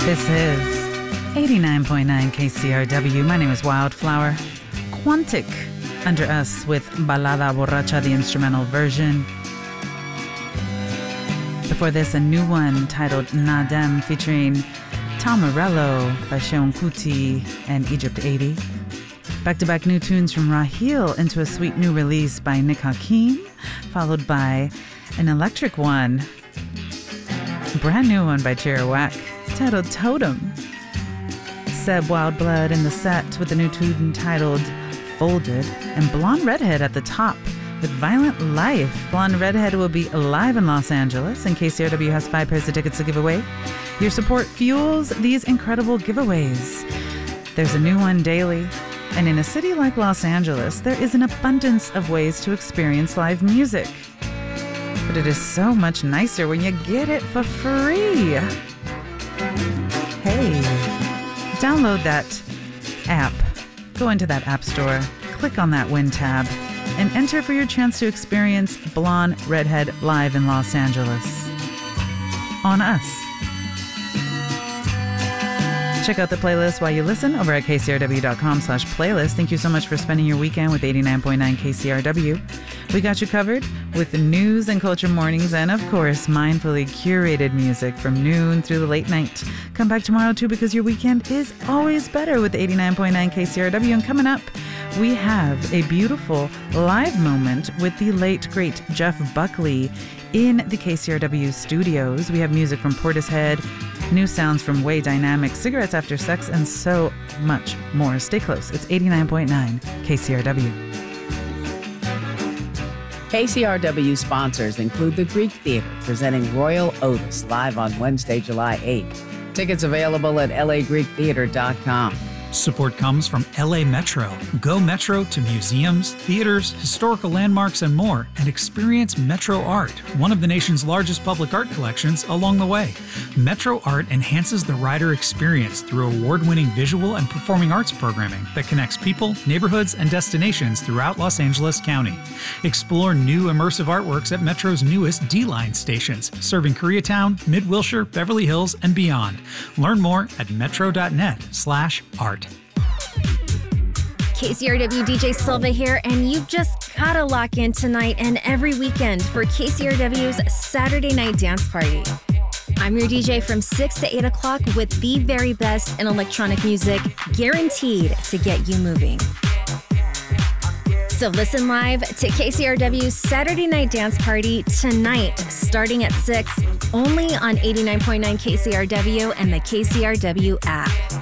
This is 89.9 KCRW. My name is Wildflower. Quantic under us with Balada Borracha, the instrumental version. Before this, a new one titled Nadem featuring Tom Morello by Sheon Kuti and Egypt 80. Back-to-back new tunes from Raheel into a sweet new release by Nick Hakim, followed by an electric one, a brand new one by Chirowak, titled Totem. Seb Wildblood in the set with the new tune titled Folded, and Blonde Redhead at the top with Violent Life. Blonde Redhead will be live in Los Angeles, and KCRW has 5 pairs of tickets to give away. Your support fuels these incredible giveaways. There's a new one daily, and in a city like Los Angeles, there is an abundance of ways to experience live music. But it is so much nicer when you get it for free. Hey, download that app. Go into that app store, click on that Win tab, and enter for your chance to experience Blonde Redhead live in Los Angeles. On us. Check out the playlist while you listen over at kcrw.com/playlist. Thank you so much for spending your weekend with 89.9 KCRW. We got you covered with the news and culture mornings and, of course, mindfully curated music from noon through the late night. Come back tomorrow, too, because your weekend is always better with 89.9 KCRW. And coming up, we have a beautiful live moment with the late, great Jeff Buckley in the KCRW studios. We have music from Portishead, new sounds from Way Dynamic, Cigarettes After Sex, and so much more. Stay close. It's 89.9 KCRW. KCRW sponsors include the Greek Theater, presenting Royal Otis live on Wednesday, July 8th. Tickets available at lagreektheater.com. Support comes from LA Metro. Go Metro to museums, theaters, historical landmarks, and more, and experience Metro Art, one of the nation's largest public art collections, along the way. Metro Art enhances the rider experience through award-winning visual and performing arts programming that connects people, neighborhoods, and destinations throughout Los Angeles County. Explore new immersive artworks at Metro's newest D-Line stations, serving Koreatown, Mid-Wilshire, Beverly Hills, and beyond. Learn more at metro.net/art. KCRW DJ Silva here, and you've just gotta lock in tonight and every weekend for KCRW's Saturday Night Dance Party. I'm your DJ from 6 to 8 o'clock with the very best in electronic music, guaranteed to get you moving. So listen live to KCRW's Saturday Night Dance Party tonight, starting at 6, only on 89.9 KCRW and the KCRW app.